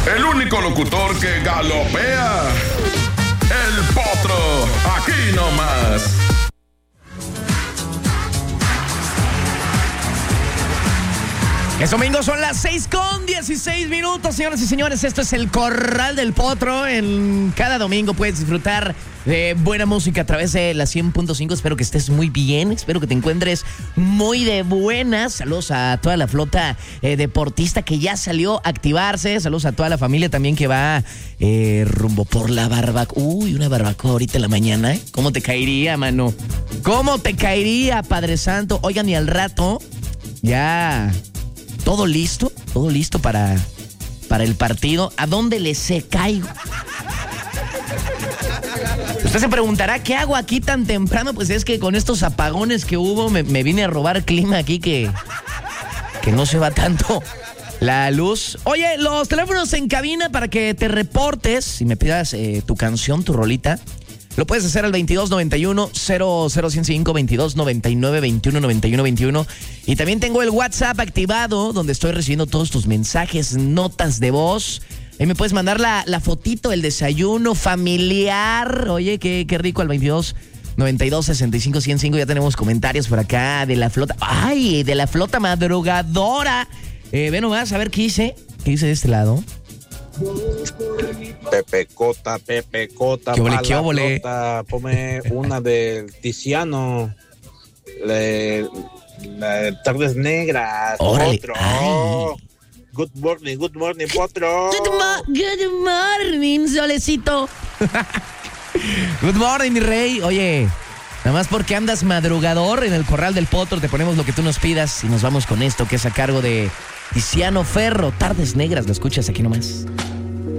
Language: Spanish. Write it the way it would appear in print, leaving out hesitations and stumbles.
el único locutor que galopea. El Potro, aquí nomás. Es domingo, son las 6:16, señoras y señores. Esto es el Corral del Potro. En cada domingo puedes disfrutar de buena música a través de la 100.5. Espero que estés muy bien, espero que te encuentres muy de buenas. Saludos a toda la flota deportista que ya salió a activarse. Saludos a toda la familia también que va rumbo por la barbacoa. Uy, una barbacoa ahorita en la mañana, ¿eh? ¿Cómo te caería, mano? ¿Cómo te caería, Padre Santo? Oigan, y al rato ya... Todo listo para el partido. ¿A dónde le se caigo? Usted se preguntará, ¿qué hago aquí tan temprano? Pues es que con estos apagones que hubo, me vine a robar clima aquí que no se va tanto la luz. Oye, los teléfonos en cabina para que te reportes y me pidas tu canción, tu rolita. Lo puedes hacer al 2291-0015, 2299-219121. Y también tengo el WhatsApp activado, donde estoy recibiendo todos tus mensajes, notas de voz. Ahí me puedes mandar la fotito, el desayuno familiar. Oye, qué rico, al 2292-65-105. Ya tenemos comentarios por acá de la flota. ¡Ay! De la flota madrugadora. Ve nomás, a ver qué dice. ¿Qué dice de este lado? Pepe Cota, ¿Qué óvole? Ponme una del Tiziano, la Tardes Negras. Órale. Potro. Good morning, Potro. Good morning, solecito. Good morning, mi rey. Oye, nada más porque andas madrugador en el Corral del Potro, te ponemos lo que tú nos pidas y nos vamos con esto que es a cargo de Tiziano Ferro. Tardes Negras, lo escuchas aquí nomás.